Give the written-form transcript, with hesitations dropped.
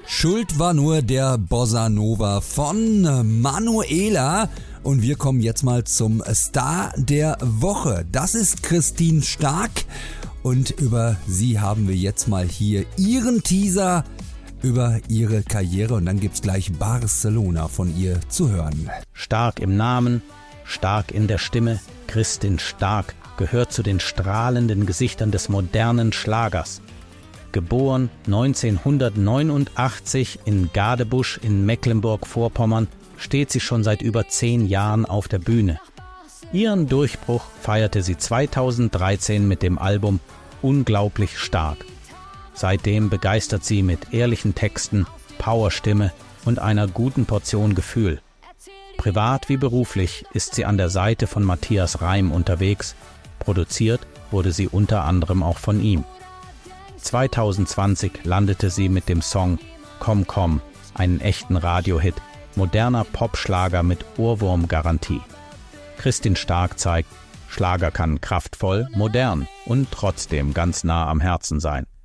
Schuld war nur der Bossa Nova von Manuela. Und wir kommen jetzt mal zum Star der Woche. Das ist Christine Stark. Und über sie haben wir jetzt mal hier ihren Teaser über ihre Karriere. Und dann gibt's gleich Barcelona von ihr zu hören. Stark im Namen, stark in der Stimme. Christine Stark gehört zu den strahlenden Gesichtern des modernen Schlagers. Geboren 1989 in Gadebusch in Mecklenburg-Vorpommern, steht sie schon seit über 10 Jahren auf der Bühne. Ihren Durchbruch feierte sie 2013 mit dem Album Unglaublich stark. Seitdem begeistert sie mit ehrlichen Texten, Powerstimme und einer guten Portion Gefühl. Privat wie beruflich ist sie an der Seite von Matthias Reim unterwegs. Produziert wurde sie unter anderem auch von ihm. 2020 landete sie mit dem Song Komm Komm, einen echten Radiohit, moderner Popschlager mit Ohrwurmgarantie. Christine Stark zeigt, Schlager kann kraftvoll, modern und trotzdem ganz nah am Herzen sein.